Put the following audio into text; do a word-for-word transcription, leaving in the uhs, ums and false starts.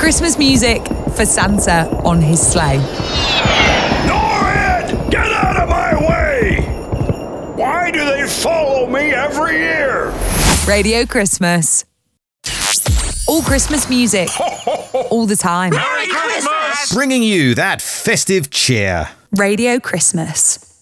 Christmas music for Santa on his sleigh. Norrid! Get out of my way! Why do they follow me every year? Radio Christmas. All Christmas music. All the time. Merry Christmas! Bringing you that festive cheer. Radio Christmas.